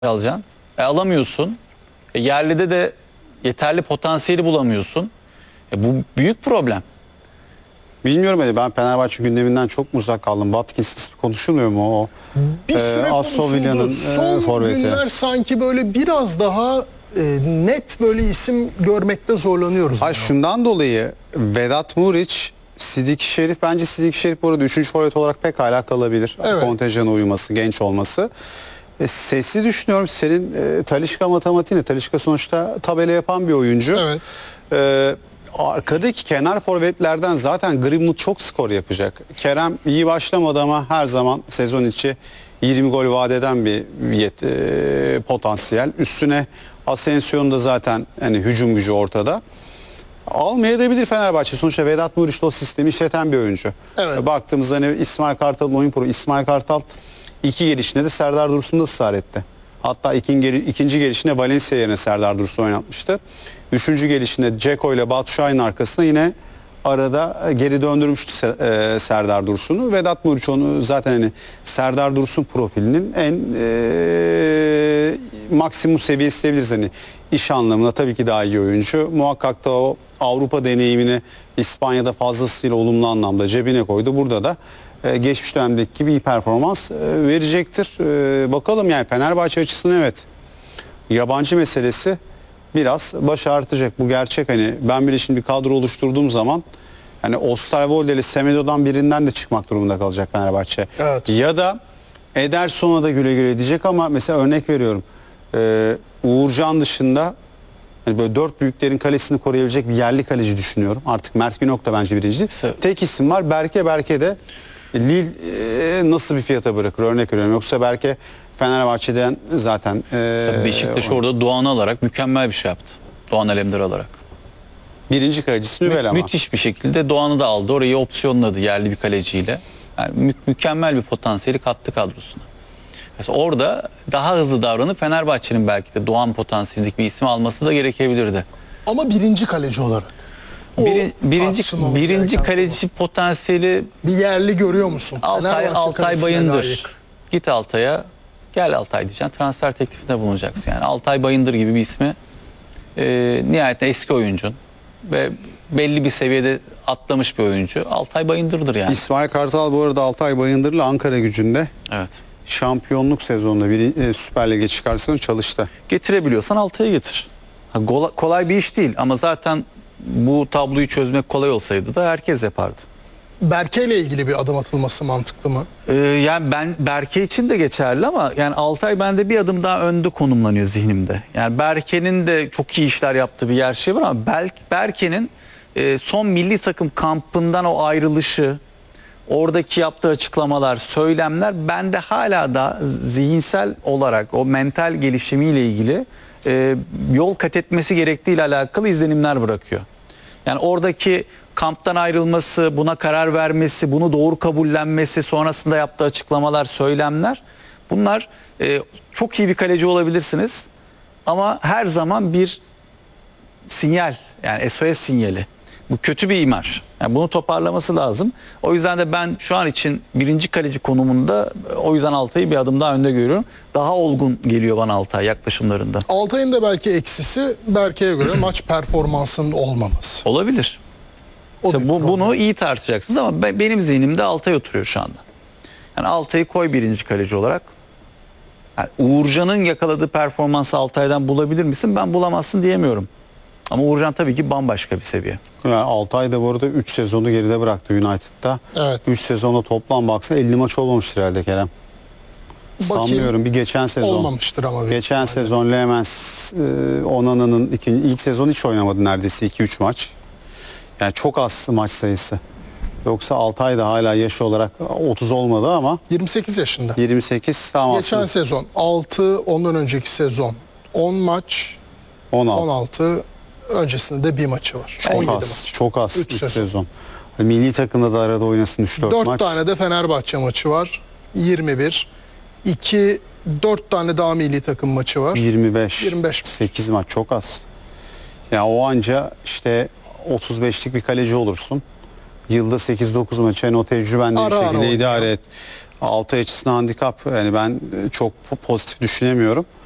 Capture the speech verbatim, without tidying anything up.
alacaksın. E, alamıyorsun. E, yerlide de yeterli potansiyeli bulamıyorsun. E, bu büyük problem. Bilmiyorum hani ben Fenerbahçe gündeminden çok mu uzak kaldım. Watkins'siz konuşulmuyor mu o? Bir süre e, Aston Villa'nın Son e, forveti. günler sanki böyle biraz daha e, net böyle isim görmekte zorlanıyoruz. Hayır, şundan dolayı Vedat Muriç, Sidiki Şerif, bence Sidiki Şerif bu arada üçüncü forvet olarak pekala kalabilir. Evet. Kontenjana uyuması, genç olması. E, sesli düşünüyorum. Senin e, Talisca matematiğine, Talisca sonuçta tabela yapan bir oyuncu. Evet. E, arkadaki kenar forvetlerden zaten Greenwood çok skor yapacak. Kerem iyi başlamadı ama her zaman sezon içi yirmi gol vaat eden bir yet, e, potansiyel. Üstüne Asensio'nun da zaten hani hücum gücü ortada. Almayabilir Fenerbahçe. Sonuçta Vedat Muriç'te o sistemi işleten bir oyuncu. Evet. Baktığımızda hani İsmail Kartal'ın oyun programı. İsmail Kartal iki gelişinde de Serdar Dursun'da ısrar etti. Hatta ikinci, ikinci gelişinde Valencia yerine Serdar Dursun oynatmıştı. Üçüncü gelişinde Dzeko ile Batu Şahin arkasında yine arada geri döndürmüştü Serdar Dursun'u. Vedat Muriç onu zaten hani Serdar Dursun profilinin en e, maksimum seviyesi diyebiliriz. Hani iş anlamında tabii ki daha iyi oyuncu. Muhakkak da o Avrupa deneyimini İspanya'da fazlasıyla olumlu anlamda cebine koydu. Burada da e, geçmiş dönemdeki gibi iyi performans e, verecektir. E, bakalım yani Fenerbahçe açısından evet. Yabancı meselesi biraz baş artacak. Bu gerçek. Hani ben bile şimdi bir kadro oluşturduğum zaman hani Osterwolde ile Semedo'dan birinden de çıkmak durumunda kalacak Fenerbahçe. Evet. Ya da Ederson'a da güle güle diyecek ama mesela örnek veriyorum. Ee, Uğurcan dışında hani böyle dört büyüklerin kalesini koruyabilecek bir yerli kaleci düşünüyorum. Artık Mert Günok da bence birinci. Tek isim var. Berke Berke de Lille e, nasıl bir fiyata bırakır örnek veriyorum. Yoksa Berke Fenerbahçe'den zaten e, Beşiktaş orada Doğan'ı alarak mükemmel bir şey yaptı. Doğan Alemdar alarak. birinci kalecisi Nübel Mü- ama. müthiş bir şekilde Doğan'ı da aldı. Orayı opsiyonladı yerli bir kaleciyle. Yani mü- mükemmel bir potansiyeli kattı kadrosuna. Mesela orada daha hızlı davranıp Fenerbahçe'nin belki de Doğan potansiyelindeki bir isim alması da gerekebilirdi. Ama birinci kaleci olarak. O Biri, birinci tartışılmamız birinci gereken kaleci potansiyeli bir yerli görüyor musun? Altay, Fenerbahçe Altay kalesine Bayındır. layık. Git Altay'a, gel Altay diyeceksin. Transfer teklifinde bulunacaksın. Yani Altay Bayındır gibi bir ismi e, nihayetinde eski oyuncun ve belli bir seviyede atlamış bir oyuncu. Altay Bayındır'dır yani. İsmail Kartal bu arada Altay Bayındır'la Ankara Gücü'nde Evet. şampiyonluk sezonunda bir e, Süper Lig'e çıkarsın çalıştı. Getirebiliyorsan Altay'a getir. Ha, gola- kolay bir iş değil ama zaten bu tabloyu çözmek kolay olsaydı da herkes yapardı. Berke ile ilgili bir adım atılması mantıklı mı? Ee, yani ben Berke için de geçerli ama yani Altay bende bir adım daha önde konumlanıyor zihnimde. Yani Berke'nin de çok iyi işler yaptığı bir yer şey var ama Ber- Berke'nin e, son milli takım kampından o ayrılışı, oradaki yaptığı açıklamalar, söylemler bende hala da zihinsel olarak o mental gelişimiyle ilgili e, yol kat etmesi gerektiğiyle alakalı izlenimler bırakıyor. Yani oradaki kamptan ayrılması, buna karar vermesi, bunu doğru kabullenmesi, sonrasında yaptığı açıklamalar, söylemler, bunlar e, çok iyi bir kaleci olabilirsiniz ama her zaman bir sinyal, yani S O S sinyali. Bu kötü bir imaj. Yani bunu toparlaması lazım. O yüzden de ben şu an için birinci kaleci konumunda o yüzden Altay'ı bir adım daha önde görüyorum. Daha olgun geliyor bana Altay yaklaşımlarında. Altay'ın da belki eksisi Berke'ye göre maç performansının olmaması. Olabilir. O İşte bir bu, problem. bunu iyi tartışacaksınız ama be- benim zihnimde Altay oturuyor şu anda. Yani Altay'ı koy birinci kaleci olarak. Yani Uğurcan'ın yakaladığı performansı Altay'dan bulabilir misin? Ben bulamazsın diyemiyorum. Ama Uğurcan tabii ki bambaşka bir seviye. Yani Altay da bu arada üç sezonu geride bıraktı United'da. Evet. üç sezonda toplam baksa elli maç olmamıştır herhalde Kerem. Bakayım. Sanmıyorum. Bir geçen sezon. Olmamıştır ama. büyük Geçen ihtimalle. sezon Lemens e, Onana'nın ikinci, ilk sezon hiç oynamadı neredeyse iki üç maç. Yani çok az maç sayısı. Yoksa Altay da hala yaş olarak otuz olmadı ama yirmi sekiz yaşında. yirmi sekiz tamam. Geçen sezon altı, ondan önceki sezon on maç, on altı. on altı, öncesinde de bir maçı var. on Çok yedi az. maç. Çok az. Üç üç sezon. sezon. Hani milli takımda da arada oynasın üç dört dört maç. tane de Fenerbahçe maçı var. yirmi bir. iki, dört tane daha milli takım maçı var. yirmi beş. yirmi beş. sekiz maç çok az. Ya o anca işte otuz beşlik bir kaleci olursun. Yılda sekiz dokuz maçı yani o tecrübenle bir Ara ara şekilde oynuyor. idare et. Altay açısından handikap yani ben çok pozitif düşünemiyorum.